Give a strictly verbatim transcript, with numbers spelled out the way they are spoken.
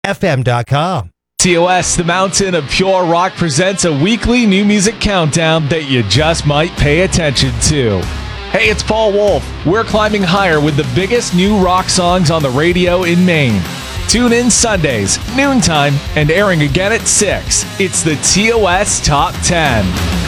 F M dot com. T O S, the Mountain of Pure Rock, presents a weekly new music countdown that you just might pay attention to. Hey, it's Paul Wolf. We're climbing higher with the biggest new rock songs on the radio in Maine. Tune in Sundays, noontime, and airing again at six. It's the T O S Top ten.